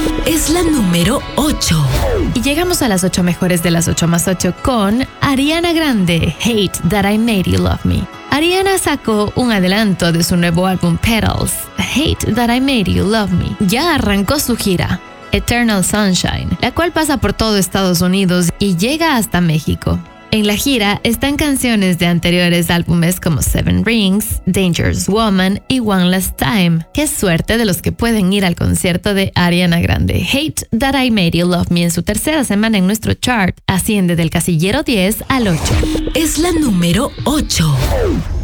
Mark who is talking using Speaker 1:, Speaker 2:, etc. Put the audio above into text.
Speaker 1: Es la número 8.
Speaker 2: Y llegamos a las 8 mejores de las 8 más 8 con Ariana Grande, Hate That I Made You Love Me. Ariana sacó un adelanto de su nuevo álbum Petals, Hate That I Made You Love Me. Ya arrancó su gira, Eternal Sunshine, la cual pasa por todo Estados Unidos y llega hasta México. En la gira están canciones de anteriores álbumes como Seven Rings, Dangerous Woman y One Last Time. Qué suerte de los que pueden ir al concierto de Ariana Grande. Hate That I Made You Love Me en su tercera semana en nuestro chart asciende del casillero 10 al 8.
Speaker 1: Es la número 8.